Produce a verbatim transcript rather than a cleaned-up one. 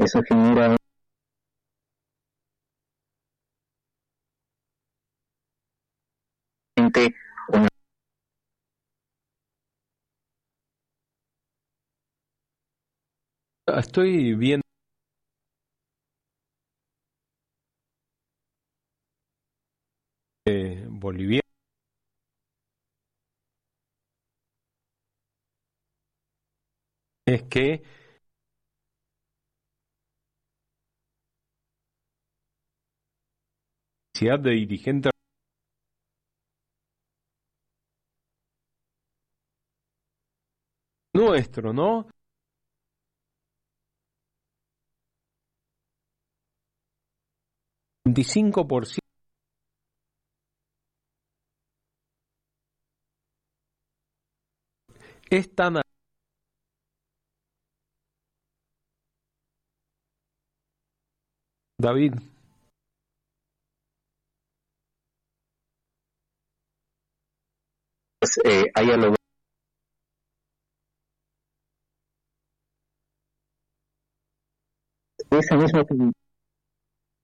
Eso genera una... Estoy viendo eh, boliviano. Es que la de dirigente nuestro, ¿no? veinticinco por ciento es tan... David, eh, haya logrado esa misma